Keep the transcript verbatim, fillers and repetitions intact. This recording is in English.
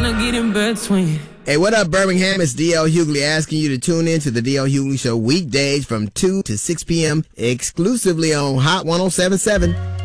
tryna get in between. Hey, what up, Birmingham? It's D L Hughley asking you to tune in to the D L Hughley Show weekdays from two to six p.m. exclusively on Hot one oh seven point seven.